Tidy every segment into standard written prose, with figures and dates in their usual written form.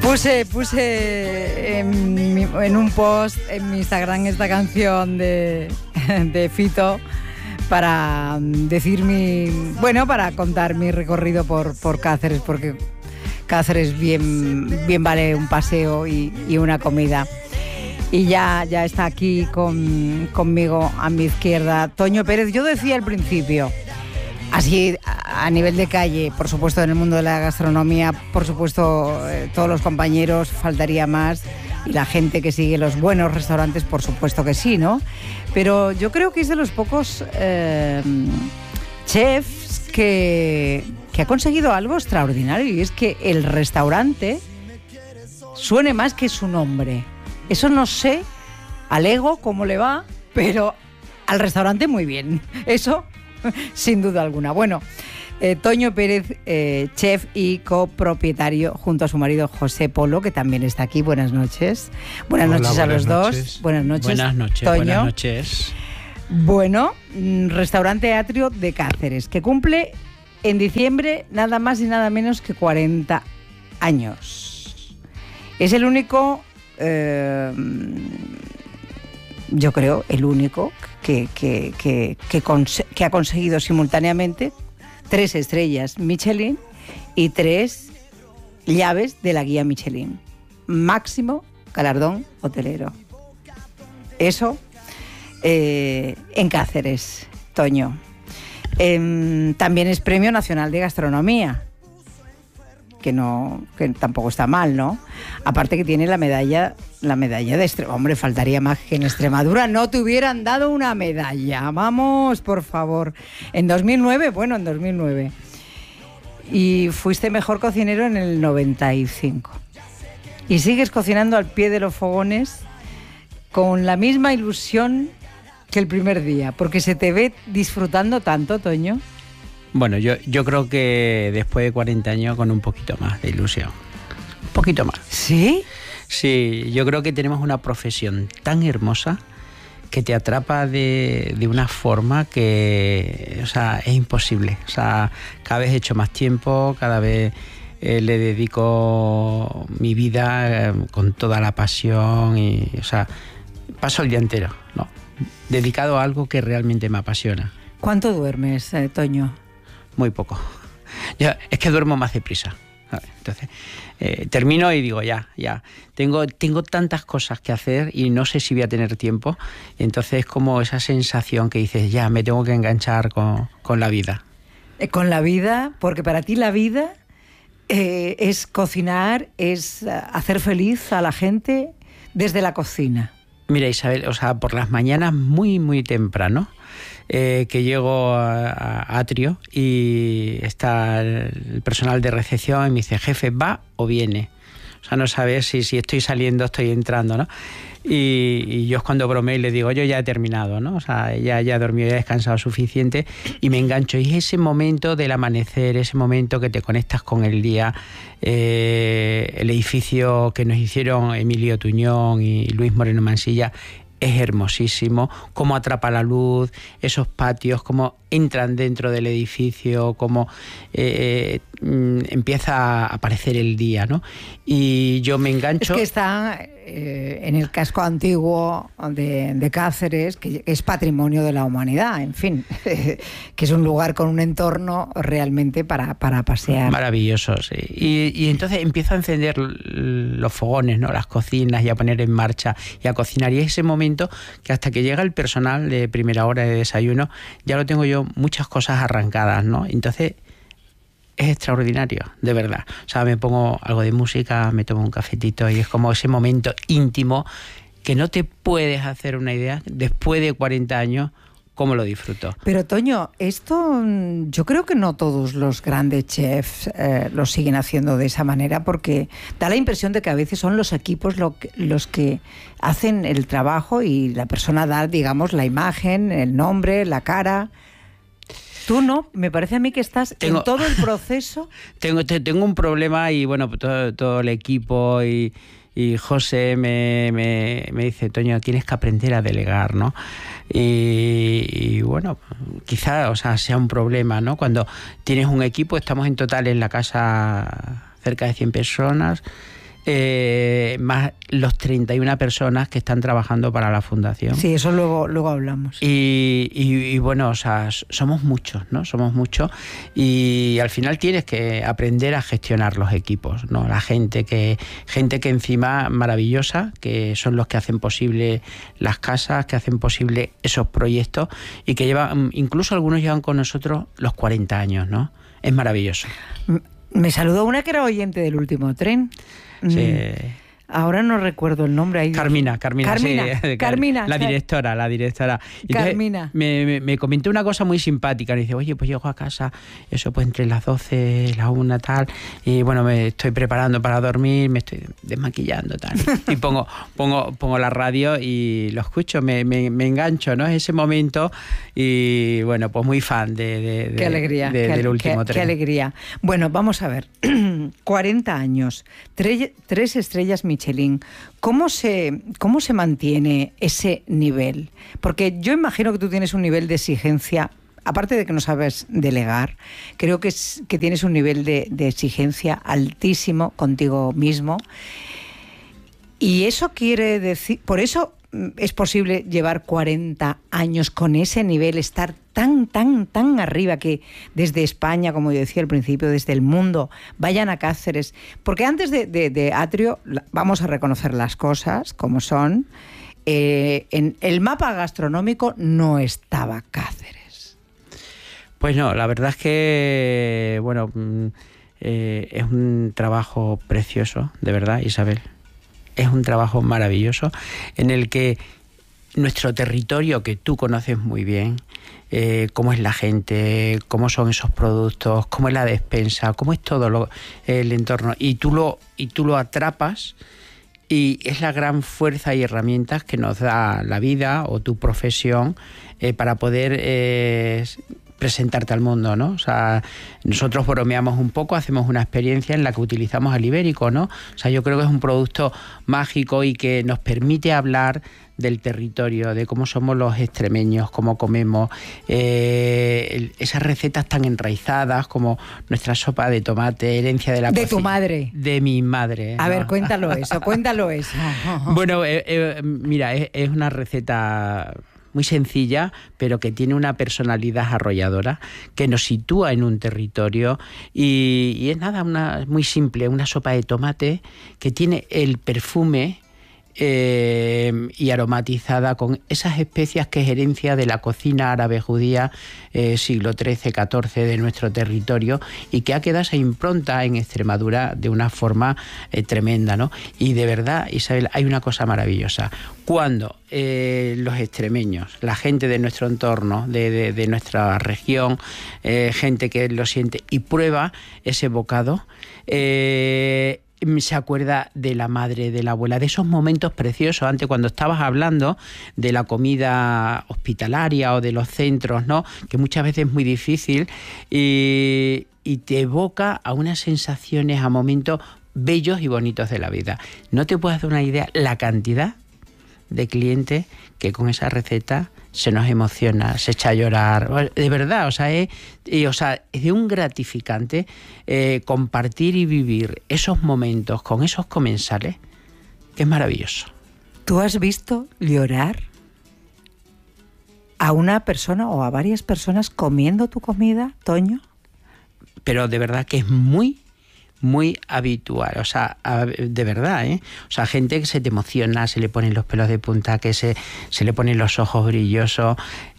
Puse en un post en mi Instagram esta canción de Fito para decir para contar mi recorrido por Cáceres, porque Cáceres bien vale un paseo y una comida. Y ya está aquí conmigo a mi izquierda Toño Pérez. Yo decía al principio, así a nivel de calle, por supuesto en el mundo de la gastronomía, por supuesto todos los compañeros, faltaría más, y la gente que sigue los buenos restaurantes, por supuesto que sí, ¿no? Pero yo creo que es de los pocos chefs que ha conseguido algo extraordinario, y es que el restaurante suene más que su nombre. Eso no sé al ego cómo le va, pero al restaurante muy bien. Eso sin duda alguna. Bueno, Toño Pérez, chef y copropietario, junto a su marido José Polo, que también está aquí. Buenas noches. Buenas noches a los dos. Buenas noches. Buenas noches, Toño. buenas noches. Bueno, restaurante Atrio de Cáceres, que cumple en diciembre nada más y nada menos que 40 años. Es el único, yo creo, el único que ha conseguido simultáneamente 3 estrellas Michelin y 3 llaves de la guía Michelin. Máximo galardón hotelero. Eso en Cáceres, Toño. También es Premio Nacional de Gastronomía, que tampoco está mal, ¿no? Aparte que tiene la medalla de Extremadura. Hombre, faltaría más que en Extremadura no te hubieran dado una medalla. Vamos, por favor. En 2009. Y fuiste mejor cocinero en el 95. Y sigues cocinando al pie de los fogones con la misma ilusión que el primer día, porque se te ve disfrutando tanto, Toño. Bueno, yo creo que después de 40 años con un poquito más de ilusión. Un poquito más. ¿Sí? Sí, yo creo que tenemos una profesión tan hermosa que te atrapa de una forma que, o sea, es imposible. O sea, cada vez he hecho más tiempo, cada vez le dedico mi vida con toda la pasión y, o sea, paso el día entero, ¿no? Dedicado a algo que realmente me apasiona. ¿Cuánto duermes, Toño? Muy poco. Es que duermo más deprisa. Entonces, termino y digo, ya. Tengo tantas cosas que hacer y no sé si voy a tener tiempo. Entonces, como esa sensación que dices, ya, me tengo que enganchar con la vida. Con la vida, porque para ti la vida es cocinar, es hacer feliz a la gente desde la cocina. Mira, Isabel, o sea, por las mañanas muy, muy temprano, que llego a Atrio y está el personal de recepción y me dice, jefe, ¿va o viene? O sea, no sabes si estoy saliendo, estoy entrando, ¿no? Y yo es cuando bromeo y le digo, yo ya he terminado, ¿no? O sea, ya he dormido, ya he descansado suficiente y me engancho. Y es ese momento del amanecer, ese momento que te conectas con el día, el edificio que nos hicieron Emilio Tuñón y Luis Moreno Mansilla, es hermosísimo, cómo atrapa la luz, esos patios, cómo entran dentro del edificio, cómo empieza a aparecer el día, ¿no? Y yo me engancho. Es que está en el casco antiguo de Cáceres, que es patrimonio de la humanidad, en fin, que es un lugar con un entorno realmente para pasear. Maravilloso, sí. Y entonces empiezo a encender los fogones, ¿no? Las cocinas, y a poner en marcha y a cocinar. Y es ese momento que hasta que llega el personal de primera hora de desayuno, ya lo tengo yo muchas cosas arrancadas, ¿no? Entonces es extraordinario, de verdad. O sea, me pongo algo de música, me tomo un cafetito y es como ese momento íntimo que no te puedes hacer una idea después de 40 años cómo lo disfruto. Pero Toño, esto yo creo que no todos los grandes chefs lo siguen haciendo de esa manera, porque da la impresión de que a veces son los equipos los que hacen el trabajo y la persona da, digamos, la imagen, el nombre, la cara. Tú no, me parece a mí que estás en todo el proceso. Tengo un problema y bueno, todo el equipo y José me dice, Toño, tienes que aprender a delegar, ¿no? Y bueno, quizá, o sea, sea un problema, ¿no? Cuando tienes un equipo, estamos en total en la casa cerca de 100 personas, más los 31 personas que están trabajando para la fundación. Sí, eso luego hablamos. Y bueno, o sea, somos muchos, ¿no? Somos muchos, y al final tienes que aprender a gestionar los equipos, ¿no? La gente que encima maravillosa, que son los que hacen posible las casas, que hacen posible esos proyectos, y que incluso algunos llevan con nosotros los 40 años, ¿no? Es maravilloso. Me saludó una que era oyente del Último Tren. Sí. Ahora no recuerdo el nombre. Ahí. Carmina, sí. Carmina. La directora. Entonces, Carmina. Me comentó una cosa muy simpática. Me dice, oye, pues llego a casa, eso pues entre las 12, las 1, tal, y bueno, me estoy preparando para dormir, me estoy desmaquillando, tal. Y pongo la radio y lo escucho, me engancho, ¿no? Ese momento, y bueno, pues muy fan qué alegría, del Último Tren. Qué alegría. Bueno, vamos a ver. 40 años, 3 estrellas Michelin. ¿Cómo se mantiene ese nivel? Porque yo imagino que tú tienes un nivel de exigencia, aparte de que no sabes delegar, creo que tienes un nivel de exigencia altísimo contigo mismo. Y eso quiere decir, por eso es posible llevar 40 años con ese nivel, estar tan arriba, que desde España, como yo decía al principio, desde el mundo, vayan a Cáceres. Porque antes de Atrio, vamos a reconocer las cosas como son, en el mapa gastronómico no estaba Cáceres. Pues no, la verdad es que, bueno, es un trabajo precioso, de verdad, Isabel. Es un trabajo maravilloso en el que nuestro territorio, que tú conoces muy bien, cómo es la gente, cómo son esos productos, cómo es la despensa, cómo es todo el entorno, y tú lo atrapas, y es la gran fuerza y herramientas que nos da la vida o tu profesión para poder presentarte al mundo, ¿no? O sea, nosotros bromeamos un poco, hacemos una experiencia en la que utilizamos al ibérico, ¿no? O sea, yo creo que es un producto mágico y que nos permite hablar del territorio, de cómo somos los extremeños, cómo comemos, esas recetas tan enraizadas como nuestra sopa de tomate, herencia de la cocina. De tu madre. De mi madre. A ver, cuéntalo eso. Bueno, mira, es una receta muy sencilla, pero que tiene una personalidad arrolladora, que nos sitúa en un territorio, y es nada, muy simple, una sopa de tomate que tiene el perfume y aromatizada con esas especias que es herencia de la cocina árabe judía siglo XIII-XIV de nuestro territorio, y que ha quedado esa impronta en Extremadura de una forma tremenda, ¿no? Y de verdad, Isabel, hay una cosa maravillosa. Cuando los extremeños, la gente de nuestro entorno, de nuestra región, gente que lo siente y prueba ese bocado, se acuerda de la madre, de la abuela, de esos momentos preciosos. Antes, cuando estabas hablando de la comida hospitalaria o de los centros, ¿no?, que muchas veces es muy difícil, y te evoca a unas sensaciones, a momentos bellos y bonitos de la vida. No te puedes dar una idea la cantidad de clientes que con esa receta se nos emociona, se echa a llorar, de verdad, o sea, es de un gratificante compartir y vivir esos momentos con esos comensales, que es maravilloso. ¿Tú has visto llorar a una persona o a varias personas comiendo tu comida, Toño? Pero de verdad que es muy habitual, o sea, de verdad, ¿eh? O sea, gente que se te emociona, se le ponen los pelos de punta, que se le ponen los ojos brillosos,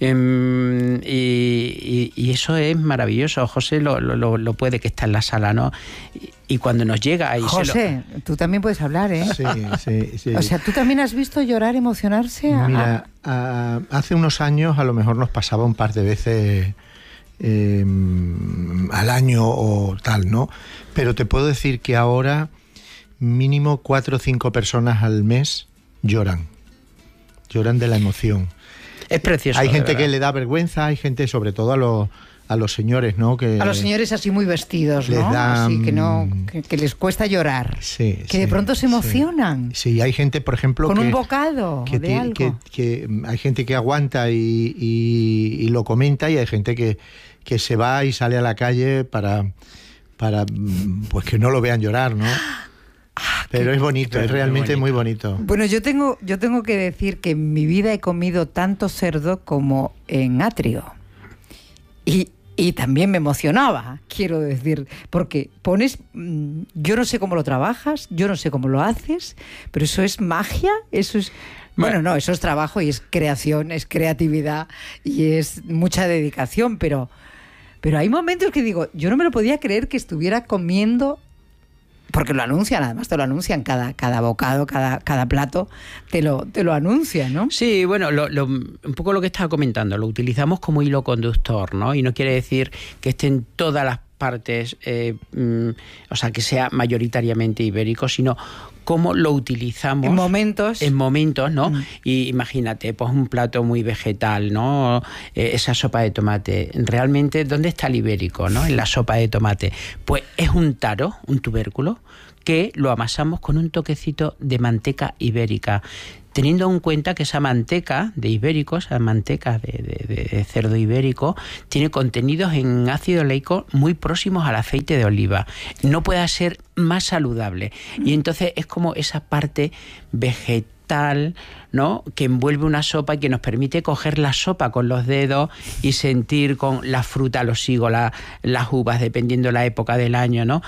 y eso es maravilloso. José lo puede, que está en la sala, ¿no? Y cuando nos llega... José, tú también puedes hablar, ¿eh? Sí. O sea, ¿tú también has visto llorar, emocionarse? Mira, hace unos años a lo mejor nos pasaba un par de veces al año o tal, ¿no? Pero te puedo decir que ahora mínimo 4 o 5 personas al mes lloran de la emoción. Es precioso. Hay gente que le da vergüenza, hay gente, sobre todo a los señores, ¿no? A los señores así muy vestidos, ¿no? Así que les cuesta llorar. Sí, que de pronto se emocionan. Sí, hay gente, por ejemplo, con un bocado de algo. Que hay gente que aguanta y lo comenta, y hay gente que se va y sale a la calle para pues que no lo vean llorar, ¿no? Pero es bonito, es realmente muy bonito. Bueno, yo tengo que decir que en mi vida he comido tanto cerdo como en Atrio. Y también me emocionaba, quiero decir, porque pones, yo no sé cómo lo trabajas, yo no sé cómo lo haces, pero eso es magia, eso es... Bueno, no, eso es trabajo y es creación, es creatividad y es mucha dedicación, pero hay momentos que digo, yo no me lo podía creer que estuviera comiendo, porque lo anuncian, además te lo anuncian, cada bocado, cada plato te lo anuncian, ¿no? Sí, bueno, un poco lo que estaba comentando, lo utilizamos como hilo conductor, ¿no? Y no quiere decir que estén todas las partes, o sea, que sea mayoritariamente ibérico, sino cómo lo utilizamos en momentos, ¿no? Y imagínate, pues un plato muy vegetal, ¿no? Esa sopa de tomate, realmente, ¿dónde está el ibérico, no? En la sopa de tomate, pues es un taro, un tubérculo, que lo amasamos con un toquecito de manteca ibérica, teniendo en cuenta que esa manteca de ibérico, esa manteca de cerdo ibérico, tiene contenidos en ácido oleico muy próximos al aceite de oliva. No puede ser más saludable. Y entonces es como esa parte vegetal, ¿no?, que envuelve una sopa y que nos permite coger la sopa con los dedos y sentir con la fruta, los higos, las uvas, dependiendo la época del año, ¿no?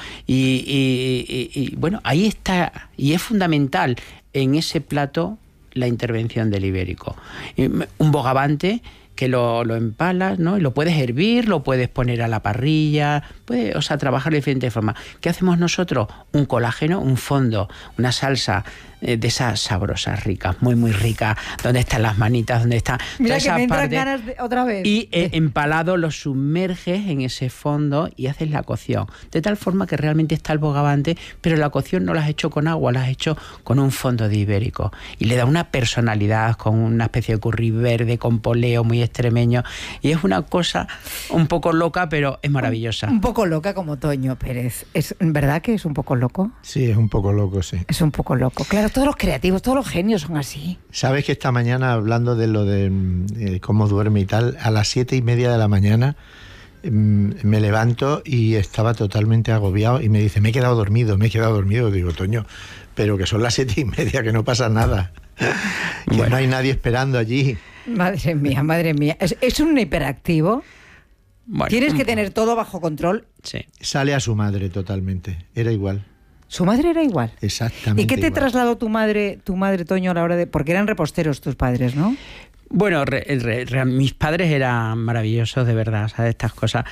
Y bueno, ahí está. Y es fundamental en ese plato la intervención del ibérico. Un bogavante que lo empalas, ¿no? Y lo puedes hervir, lo puedes poner a la parrilla, o sea, trabajar de diferentes formas. ¿Qué hacemos nosotros? Un colágeno, un fondo, una salsa de esas sabrosas, ricas, muy, muy ricas. ¿Dónde están las manitas? ¿Dónde está? Mira que me entran ganas otra vez. Y empalado lo sumerges en ese fondo y haces la cocción. De tal forma que realmente está el bogavante, pero la cocción no la has hecho con agua, la has hecho con un fondo de ibérico. Y le da una personalidad con una especie de curry verde, con poleo muy extremeño. Y es una cosa un poco loca, pero es maravillosa. Un poco loca como Toño Pérez. ¿Es verdad que es un poco loco? Sí, es un poco loco, sí. Es un poco loco. Claro, todos los creativos, todos los genios son así. ¿Sabes que esta mañana, hablando de lo de cómo duerme y tal, a las 7:30 de la mañana me levanto y estaba totalmente agobiado y me dice, me he quedado dormido. Digo, Toño, pero que son las 7:30, que no pasa nada. Que bueno, no hay nadie esperando allí. Madre mía. ¿Es un hiperactivo? Bueno, tienes que tener todo bajo control. Sí. Sale a su madre totalmente. Era igual. ¿Su madre era igual? Exactamente. ¿Y qué te igual. Trasladó tu madre, Toño, a la hora de...? Porque eran reposteros tus padres, ¿no? Bueno, mis padres eran maravillosos, de verdad, ¿sabes? Estas cosas.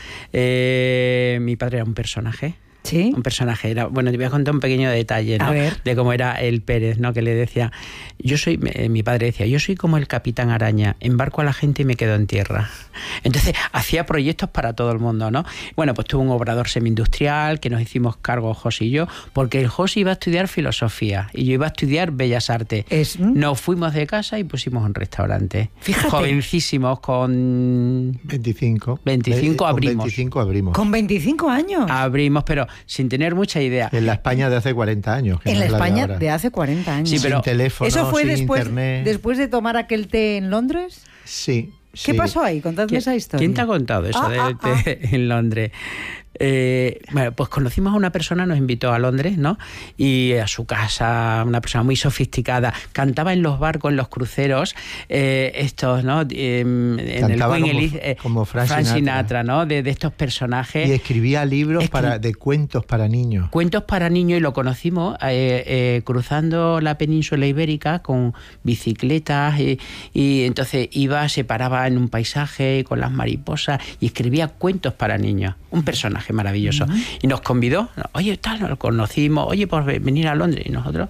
Mi padre era un personaje. ¿Sí? Un personaje. Era, bueno, te voy a contar un pequeño detalle, ¿no? A ver. De cómo era el Pérez, ¿no? Que le decía, mi padre decía, yo soy como el Capitán Araña, embarco a la gente y me quedo en tierra. Entonces, hacía proyectos para todo el mundo, ¿no? Bueno, pues tuvo un obrador semi-industrial que nos hicimos cargo José y yo, porque el José iba a estudiar filosofía y yo iba a estudiar bellas artes. Nos fuimos de casa y pusimos un restaurante. Fíjate. Jovencísimos, con 25 abrimos. 25 abrimos. ¿Con 25 años? Abrimos, pero sin tener mucha idea. En la España de hace 40 años. En la España de hace 40 años. Sí, pero sin teléfono, ¿eso fue sin internet. después de tomar aquel té en Londres? Sí. ¿Qué pasó ahí? Contadme esa historia. ¿Quién te ha contado eso del té en Londres? Bueno, pues conocimos a una persona, nos invitó a Londres, ¿no? Y a su casa, una persona muy sofisticada, cantaba en los barcos, en los cruceros, estos, ¿no? En cantaba el Queen Elizabeth, como Frank Sinatra, ¿no? De estos personajes. Y escribía libros de cuentos para niños. Cuentos para niños, y lo conocimos cruzando la península ibérica con bicicletas y entonces se paraba en un paisaje con las mariposas y escribía cuentos para niños. Un personaje maravilloso. Y nos convidó, oye, tal, nos conocimos, oye, por venir a Londres. Y nosotros,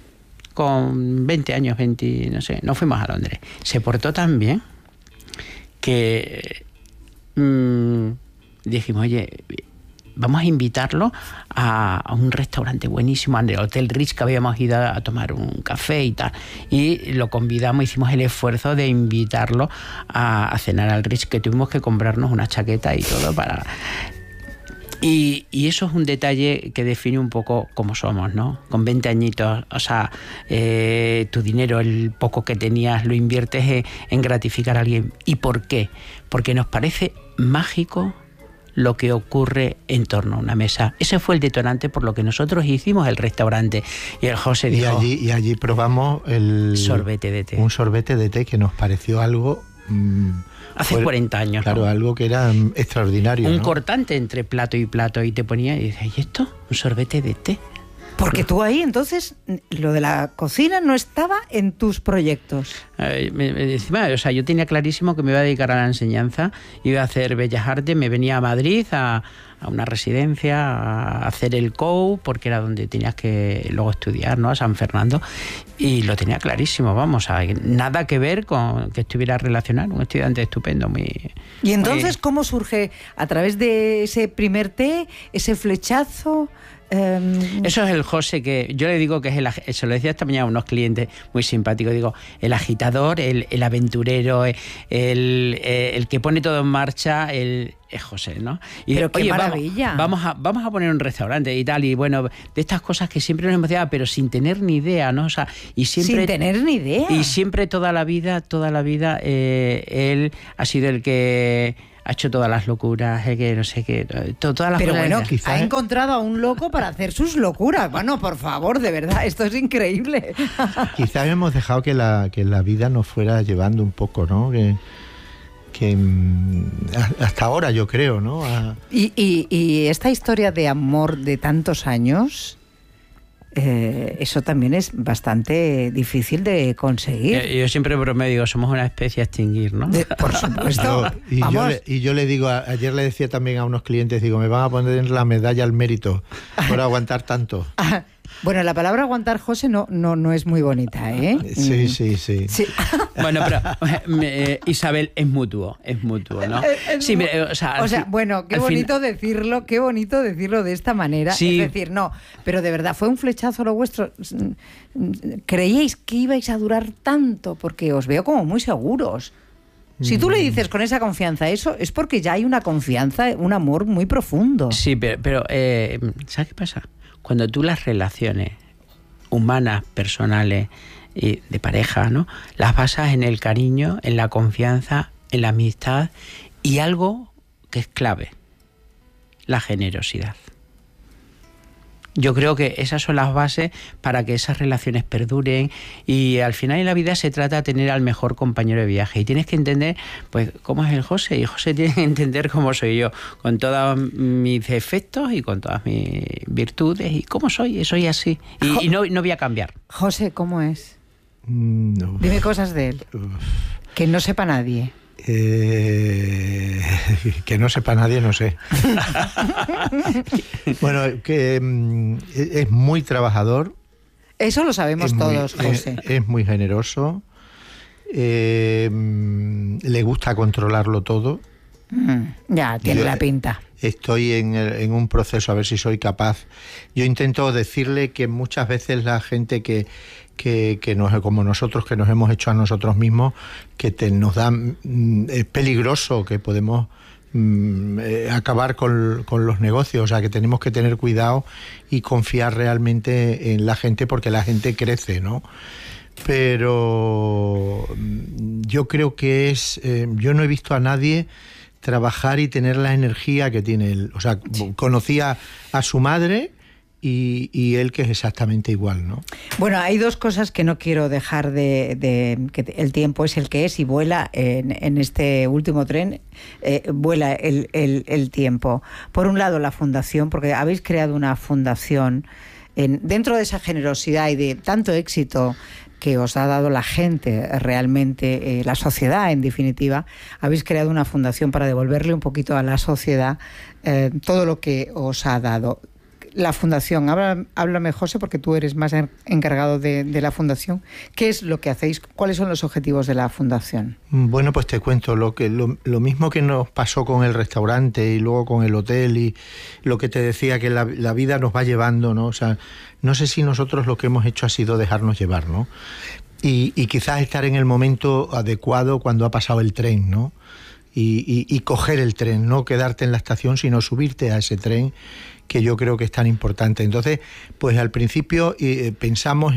con 20 años, no sé, nos fuimos a Londres. Se portó tan bien que dijimos, oye, vamos a invitarlo a un restaurante buenísimo, en el Hotel Ritz, que habíamos ido a tomar un café y tal. Y lo convidamos, hicimos el esfuerzo de invitarlo a cenar al Ritz, que tuvimos que comprarnos una chaqueta y todo para... Y eso es un detalle que define un poco cómo somos, ¿no? Con 20 añitos, o sea, tu dinero, el poco que tenías, lo inviertes en gratificar a alguien. ¿Y por qué? Porque nos parece mágico lo que ocurre en torno a una mesa. Ese fue el detonante por lo que nosotros hicimos el restaurante. Y el José dijo... Y allí probamos sorbete de té. Un sorbete de té que nos pareció algo... Hace 40 años. Claro, ¿no? Algo que era extraordinario. Un ¿no? cortante entre plato y plato. Y te ponía y dices, ¿y esto? Un sorbete de té. Porque tú ahí, entonces, lo de la cocina no estaba en tus proyectos. Encima, o sea, yo tenía clarísimo que me iba a dedicar a la enseñanza, iba a hacer Bellas Artes, me venía a Madrid a una residencia, a hacer el COU, porque era donde tenías que luego estudiar, ¿no? A San Fernando, y lo tenía clarísimo, vamos, nada que ver con que estuviera relacionado, un estudiante estupendo, muy... Y entonces, ¿cómo surge? ¿A través de ese primer té, ese flechazo? Eso es el José, que yo le digo que es se lo decía esta mañana a unos clientes muy simpáticos, digo, el agitador, el aventurero, el que pone todo en marcha, es José, ¿no? Y pero qué maravilla. Vamos a poner un restaurante y tal, y bueno, de estas cosas que siempre nos emocionaba, pero sin tener ni idea, ¿no? O sea, y siempre... Sin tener ni idea. Y siempre toda la vida, él ha sido el que... ha hecho todas las locuras, que no sé qué, todas las pero cosas. Pero bueno, quizá ha encontrado a un loco para hacer sus locuras. Bueno, por favor, de verdad, esto es increíble. Quizás hemos dejado que la vida nos fuera llevando un poco, ¿no? Que hasta ahora, yo creo, ¿no? Y esta historia de amor de tantos años... eso también es bastante difícil de conseguir. Yo siempre bromedio, digo, somos una especie a extinguir, ¿no? Por supuesto. Yo le digo, ayer le decía también a unos clientes, digo, me van a poner la medalla al mérito por aguantar tanto. Bueno, la palabra aguantar, José, no es muy bonita, ¿eh? Sí. Bueno, pero Isabel, es mutuo, ¿no? Sí, o sea, bueno, qué bonito decirlo de esta manera. Sí. Es decir, no, pero de verdad, fue un flechazo lo vuestro. ¿Creíais que ibais a durar tanto? Porque os veo como muy seguros. Si tú le dices con esa confianza eso, es porque ya hay una confianza, un amor muy profundo. Sí, pero ¿sabes qué pasa? Cuando tú las relaciones humanas, personales y de pareja, ¿no? Las basas en el cariño, en la confianza, en la amistad y algo que es clave, la generosidad. Yo creo que esas son las bases para que esas relaciones perduren, y al final en la vida se trata de tener al mejor compañero de viaje, y tienes que entender pues cómo es el José, y José tiene que entender cómo soy yo, con todos mis defectos y con todas mis virtudes, y cómo soy así, y no voy a cambiar. José, ¿cómo es? Dime cosas de él. Que no sepa nadie. Que no sepa nadie, no sé. Bueno, que es muy trabajador. Eso lo sabemos todos, José. Es muy generoso. Le gusta controlarlo todo. Ya, tiene la pinta. Estoy en un proceso a ver si soy capaz. Yo intento decirle que muchas veces la gente que como nosotros, que nos hemos hecho a nosotros mismos, que nos da, es peligroso, que podemos acabar con los negocios, o sea, que tenemos que tener cuidado y confiar realmente en la gente, porque la gente crece, ¿no? Pero yo creo que yo no he visto a nadie trabajar y tener la energía que tiene él. O sea, conocía a su madre y él, que es exactamente igual, ¿no? Bueno, hay dos cosas que no quiero dejar de que el tiempo es el que es, y vuela en este último tren, vuela el tiempo. Por un lado, la fundación, porque habéis creado una fundación dentro de esa generosidad y de tanto éxito que os ha dado la gente, realmente la sociedad, en definitiva. Habéis creado una fundación para devolverle un poquito a la sociedad todo lo que os ha dado. La fundación, háblame, José, porque tú eres más encargado de la fundación. ¿Qué es lo que hacéis? ¿Cuáles son los objetivos de la fundación? Bueno, pues te cuento lo mismo que nos pasó con el restaurante y luego con el hotel, y lo que te decía, que la vida nos va llevando, ¿no? O sea, no sé si nosotros lo que hemos hecho ha sido dejarnos llevar, ¿no? Y quizás estar en el momento adecuado cuando ha pasado el tren, ¿no? Y coger el tren, no quedarte en la estación, sino subirte a ese tren, que yo creo que es tan importante. Entonces, pues al principio pensamos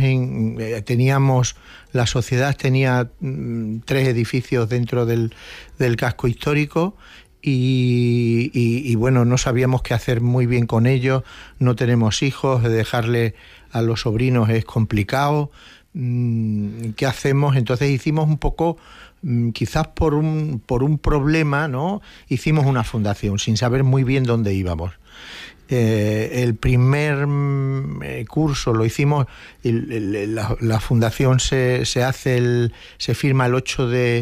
la sociedad tenía 3 edificios dentro del casco histórico, y bueno, no sabíamos qué hacer muy bien con ellos, no tenemos hijos, dejarle a los sobrinos es complicado, ¿qué hacemos? Entonces hicimos un poco, quizás por un problema, ¿no? Hicimos una fundación sin saber muy bien dónde íbamos. El primer curso lo hicimos, la fundación se firma el 8 de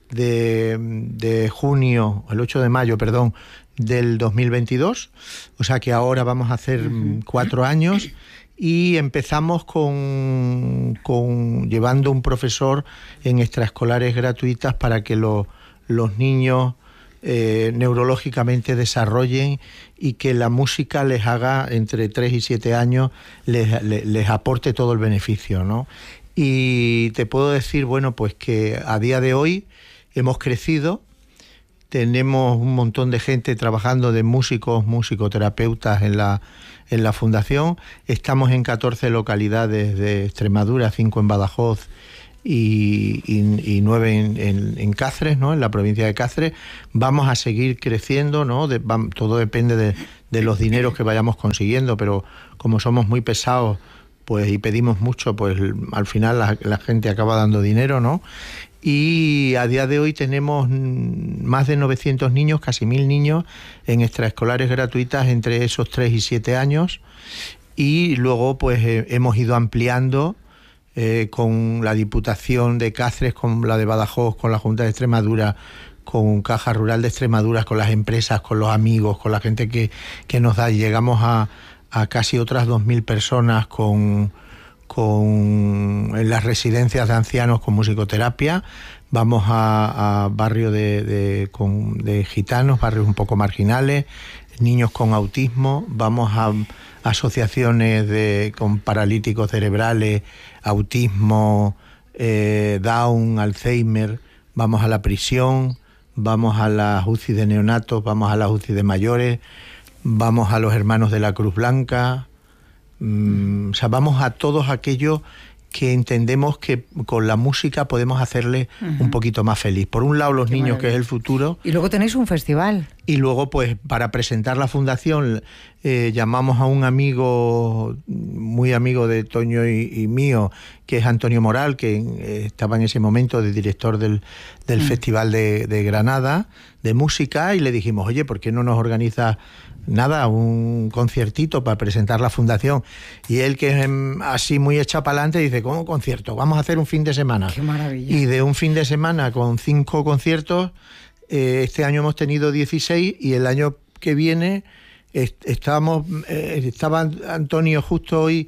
junio, el 8 de mayo, perdón, del 2022, o sea que ahora vamos a hacer 4 años, y empezamos con llevando un profesor en extraescolares gratuitas para que los niños neurológicamente desarrollen y que la música les haga, entre 3 y 7 años, les aporte todo el beneficio, ¿no? Y te puedo decir, bueno, pues que a día de hoy hemos crecido, tenemos un montón de gente trabajando, de músicos, musicoterapeutas en la fundación. Estamos en 14 localidades de Extremadura, 5 en Badajoz y 9 en Cáceres, ¿no? En la provincia de Cáceres. Vamos a seguir creciendo, ¿no? Todo depende de los dineros que vayamos consiguiendo, pero como somos muy pesados, pues, y pedimos mucho, pues al final la gente acaba dando dinero, ¿no? Y a día de hoy tenemos más de 900 niños, casi 1000 niños en extraescolares gratuitas entre esos 3 y 7 años, y luego pues hemos ido ampliando con la Diputación de Cáceres, con la de Badajoz, con la Junta de Extremadura, con Caja Rural de Extremadura, con las empresas, con los amigos, con la gente que nos da. Llegamos a casi otras 2000 personas en las residencias de ancianos con musicoterapia. Vamos a barrios de gitanos, barrios un poco marginales, niños con autismo. Vamos a asociaciones con paralíticos cerebrales, autismo, Down, Alzheimer. Vamos a la prisión, vamos a las UCI de neonatos, vamos a las UCI de mayores, vamos a los hermanos de la Cruz Blanca. O sea, vamos a todos aquellos que entendemos que con la música podemos hacerle un poquito más feliz. Por un lado, los niños, maravilla, que es el futuro. Y luego tenéis un festival. Y luego, pues, para presentar la fundación, llamamos a un amigo, muy amigo de Toño y mío, que es Antonio Moral, que estaba en ese momento de director del Festival de Granada, de música, y le dijimos, oye, ¿por qué no nos organizas nada, un conciertito para presentar la fundación? Y él, que es así muy echado para adelante, dice, ¿cómo concierto? Vamos a hacer un fin de semana. ¡Qué maravilla! Y de un fin de semana con 5 conciertos, este año hemos tenido 16, y el año que viene estaba Antonio justo hoy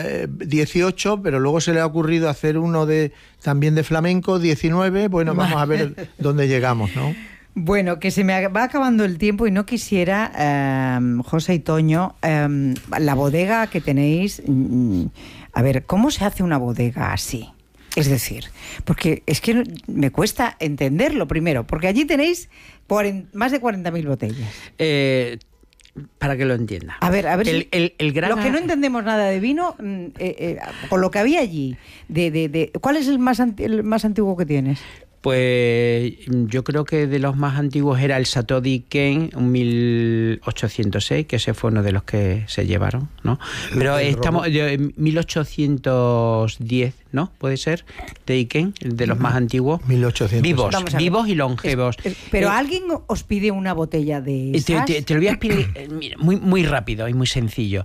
18, pero luego se le ha ocurrido hacer uno también de flamenco, 19. Bueno, vamos a ver dónde llegamos, ¿no? Bueno, que se me va acabando el tiempo y no quisiera, José y Toño, la bodega que tenéis. A ver, ¿cómo se hace una bodega así? Es decir, porque es que me cuesta entenderlo primero, porque allí tenéis más de 40.000 botellas. Para que lo entienda. A ver, el gran... los que no entendemos nada de vino, con lo que había allí, ¿cuál es el más antiguo que tienes? Pues yo creo que de los más antiguos era el Chateau d'Yquem, un 1806, que ese fue uno de los que se llevaron, ¿no? Pero estamos en 1810, ¿no? Puede ser, de Yquem, de los más antiguos. 1800. Vivos y longevos. Pero ¿alguien os pide una botella de esas? Te lo voy a explicar muy rápido y muy sencillo.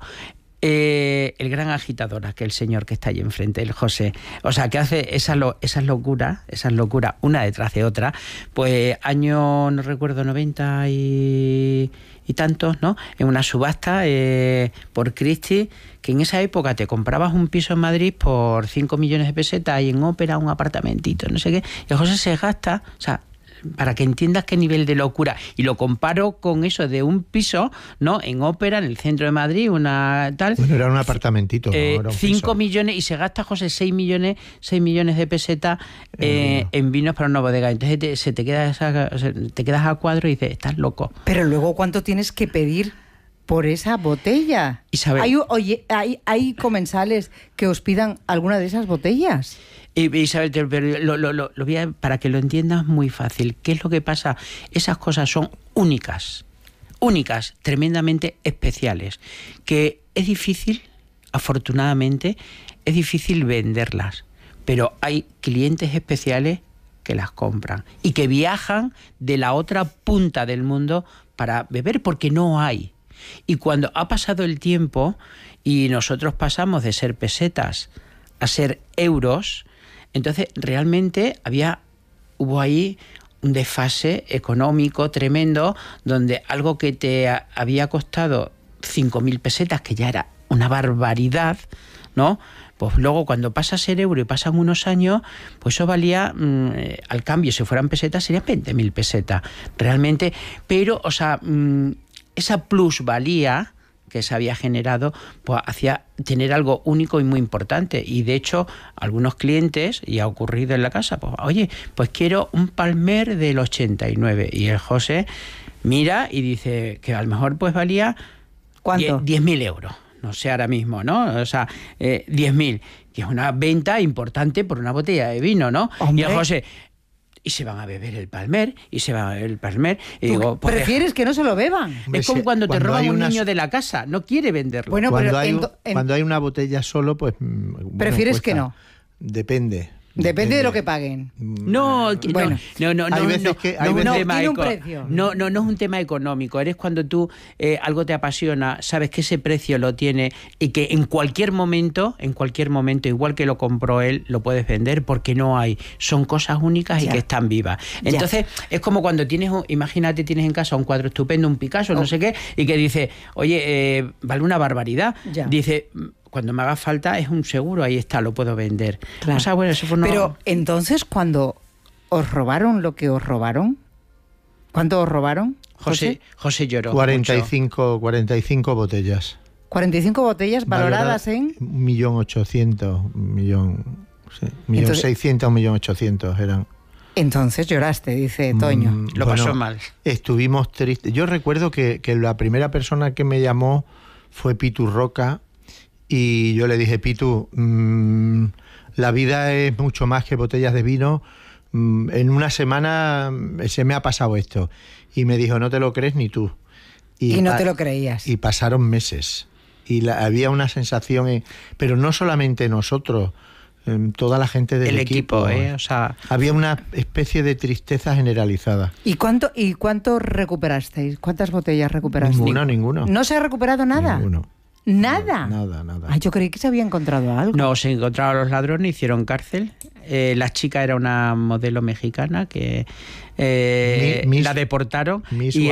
El gran agitador, aquel señor que está allí enfrente, el José, o sea, que hace esas locuras, una detrás de otra, pues año, no recuerdo, 90 y tantos, ¿no? En una subasta por Christie, que en esa época te comprabas un piso en Madrid por 5 millones de pesetas y en Ópera un apartamentito, no sé qué, y el José se gasta, o sea, para que entiendas qué nivel de locura, y lo comparo con eso de un piso, ¿no? En Ópera, en el centro de Madrid, una tal. Bueno, era un apartamentito, ¿no? Era un 5 piso. millones, y se gasta, José, 6 millones de pesetas en vinos para una bodega. Entonces te quedas a cuadro y dices, estás loco. Pero luego, ¿cuánto tienes que pedir por esa botella. Isabel. ¿Hay comensales que os pidan alguna de esas botellas? Isabel, lo voy a, para que lo entiendas muy fácil. ¿Qué es lo que pasa? Esas cosas son únicas, tremendamente especiales, que es difícil, afortunadamente, es difícil venderlas, pero hay clientes especiales que las compran y que viajan de la otra punta del mundo para beber porque no hay. Y cuando ha pasado el tiempo y nosotros pasamos de ser pesetas a ser euros, entonces realmente hubo ahí un desfase económico tremendo, donde algo que te había costado 5.000 pesetas, que ya era una barbaridad, ¿no? Pues luego cuando pasa a ser euro y pasan unos años, pues eso valía, al cambio, si fueran pesetas, serían 20.000 pesetas, realmente. Pero, o sea, esa plusvalía que se había generado, pues hacía tener algo único y muy importante. Y de hecho, algunos clientes, y ha ocurrido en la casa, pues oye, pues quiero un Palmer del 89. Y el José mira y dice que a lo mejor pues valía... ¿Cuánto? 10.000 euros. No sé ahora mismo, ¿no? O sea, 10.000, que es una venta importante por una botella de vino, ¿no? Hombre. Y el José... Y se van a beber el Palmer, y se van a beber el Palmer. Y digo, pues, ¿prefieres que no se lo beban? es como cuando te roban un niño de la casa, no quiere venderlo. Bueno, cuando hay una botella solo, pues... ¿prefieres cuesta. que no? Depende de lo que paguen. No, bueno, no es un tema económico. Eres cuando tú algo te apasiona, sabes que ese precio lo tiene y que en cualquier momento, igual que lo compró él, lo puedes vender porque no hay. Son cosas únicas y que están vivas. Entonces, es como cuando imagínate, tienes en casa un cuadro estupendo, un Picasso, no sé qué, y que dice, oye, vale una barbaridad. Dice... Cuando me haga falta es un seguro, ahí está, lo puedo vender. Claro. O sea, bueno, eso fue Pero entonces, cuando os robaron lo que os robaron, ¿cuánto os robaron? José lloró 45 botellas. 45 botellas valoradas en... 1.800.000, 1.600.000, 1.800.000 eran. Entonces lloraste, dice Toño. Lo pasó mal. Estuvimos tristes. Yo recuerdo que la primera persona que me llamó fue Pitu Roca, y yo le dije, Pitu, la vida es mucho más que botellas de vino. En una semana se me ha pasado esto. Y me dijo, no te lo crees ni tú. Y no te lo creías. Y pasaron meses. Y había una sensación, pero no solamente nosotros, toda la gente del equipo. O sea, había una especie de tristeza generalizada. ¿Y cuánto recuperasteis? ¿Cuántas botellas recuperasteis? Ninguna. ¿No se ha recuperado nada? Ninguno. ¿Nada? Nada. Ay, yo creí que se había encontrado algo. No, se encontraron los ladrones, hicieron cárcel. La chica era una modelo mexicana que la deportaron. Y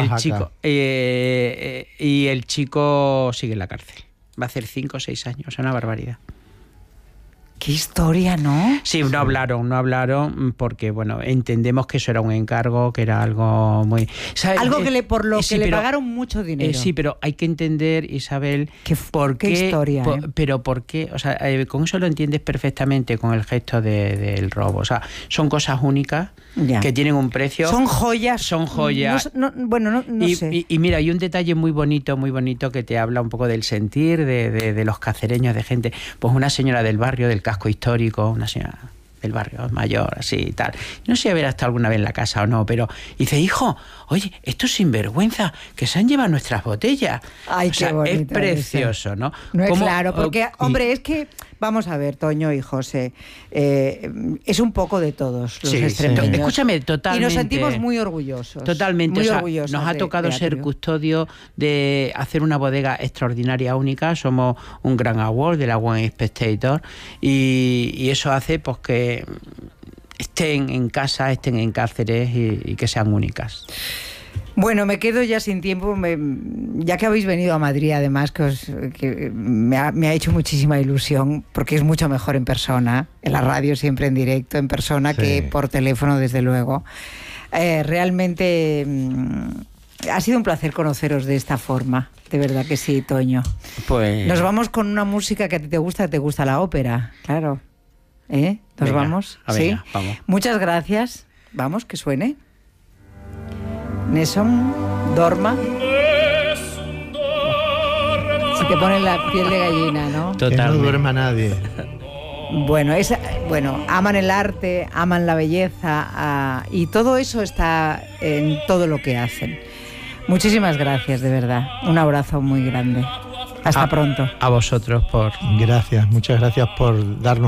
el chico sigue en la cárcel. Va a hacer 5 o 6 años, es una barbaridad. Qué historia, ¿no? Sí, no hablaron porque, bueno, entendemos que eso era un encargo, que era algo muy... ¿sabes? Algo que le pagaron mucho dinero. Sí, pero hay que entender, Isabel, qué historia, pero por qué, o sea, con eso lo entiendes perfectamente con el gesto del robo. O sea, son cosas únicas que tienen un precio. Son joyas. Son joyas. No sé. Y mira, hay un detalle muy bonito que te habla un poco del sentir de los cacereños, de gente. Pues una señora del barrio, del casco histórico, una señora del barrio mayor, así y tal. No sé si habrá estado alguna vez en la casa o no, pero dice, hijo, oye, esto es sinvergüenza, que se han llevado nuestras botellas. Ay, qué bonito. Es precioso, ¿no? No es claro, porque, hombre, es que, vamos a ver, Toño y José, es un poco de todos los extremeños. Escúchame, totalmente. Y nos sentimos muy orgullosos. Totalmente. Muy orgullosos. Nos ha tocado ser custodio de hacer una bodega extraordinaria, única. Somos un gran award de la Wine Spectator y eso hace pues que estén en casa, estén en Cáceres y que sean únicas. Bueno, me quedo ya sin tiempo, ya que habéis venido a Madrid, además, que me ha hecho muchísima ilusión, porque es mucho mejor en persona, en la radio siempre en directo, en persona, que por teléfono, desde luego. Realmente ha sido un placer conoceros de esta forma, de verdad que sí, Toño. Pues... Nos vamos con una música que a ti te gusta la ópera, claro. ¿Nos vamos? ¿Sí? Vamos. Muchas gracias. Vamos, que suene. Nessun dorma. Te ponen la piel de gallina, ¿no? Que no duerma nadie. Bueno, aman el arte, aman la belleza, y todo eso está en todo lo que hacen. Muchísimas gracias, de verdad. Un abrazo muy grande. Hasta pronto. A vosotros por... Gracias, muchas gracias por darnos